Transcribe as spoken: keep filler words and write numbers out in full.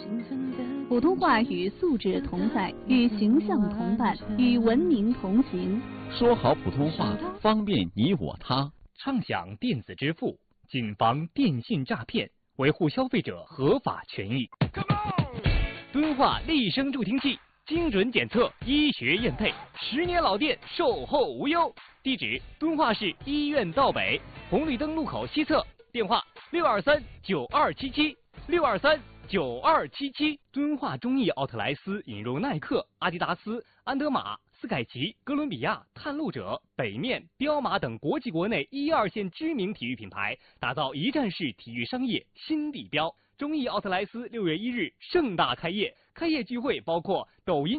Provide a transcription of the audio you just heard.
普通话与素质同在，与形象同伴，与文明同行。 说好普通话，方便你我他。 畅享电子支付，谨防电信诈骗，维护消费者合法权益。敦化立声助听器，精准检测，医学验配，十年老店，售后无忧。地址：敦化市医院道北红绿灯路口西侧。电话：六二三九二七七六二三九二七七。敦化中意奥特莱斯引入耐克、阿迪达斯、安德玛、斯凯奇、哥伦比亚、探路者、北面、彪马等国际国内一二线知名体育品牌，打造一站式体育商业新地标。中意奥特莱斯六月一日盛大开业，开业聚会包括抖音。